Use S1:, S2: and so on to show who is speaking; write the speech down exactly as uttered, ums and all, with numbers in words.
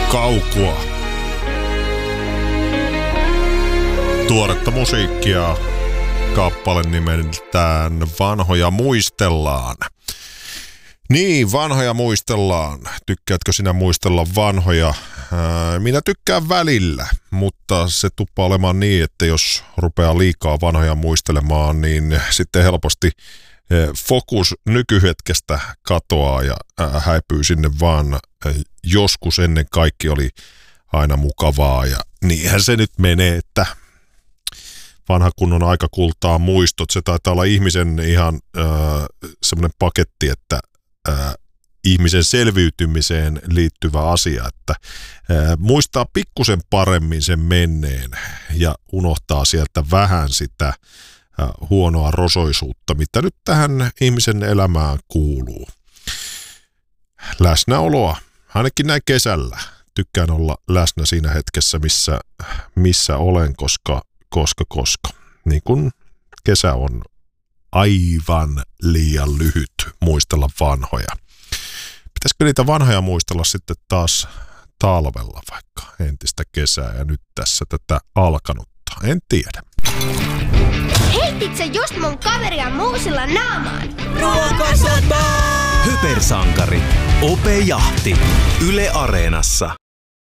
S1: kaukua. Tuoretta musiikkia, kappale nimeltään Vanhoja muistellaan. Niin, vanhoja muistellaan. Tykkäätkö sinä muistella vanhoja? Minä tykkään välillä, mutta se tuppaa olemaan niin, että jos rupeaa liikaa vanhoja muistelemaan, niin sitten helposti fokus nykyhetkestä katoaa ja häipyy sinne vaan. Joskus ennen kaikki oli aina mukavaa ja niinhän se nyt menee, että vanha kunnon aikakultaa muistot. Se taitaa olla ihmisen ihan äh, semmoinen paketti, että äh, ihmisen selviytymiseen liittyvä asia, että äh, muistaa pikkusen paremmin sen menneen ja unohtaa sieltä vähän sitä äh, huonoa rosoisuutta, mitä nyt tähän ihmisen elämään kuuluu. Läsnäoloa, ainakin näin kesällä. Tykkään olla läsnä siinä hetkessä, missä, missä olen, koska, koska, koska. Niin kun kesä on aivan liian lyhyt muistella vanhoja. Pitäisikö niitä vanhoja muistella sitten taas talvella vaikka entistä kesää ja nyt tässä tätä alkanutta? En tiedä.
S2: Heitit sä just mun kaveria muusilla naamaan?
S3: Ruokasota! Hypersankari. Ope Jahti. Yle Areenassa.